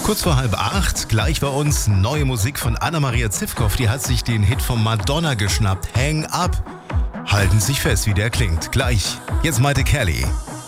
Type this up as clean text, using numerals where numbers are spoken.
Kurz vor 7:30, gleich bei uns neue Musik von Anna-Maria Zivkow. Die hat sich den Hit von Madonna geschnappt. Hang Up. Halten Sie sich fest, wie der klingt. Gleich. Jetzt Maite Kelly.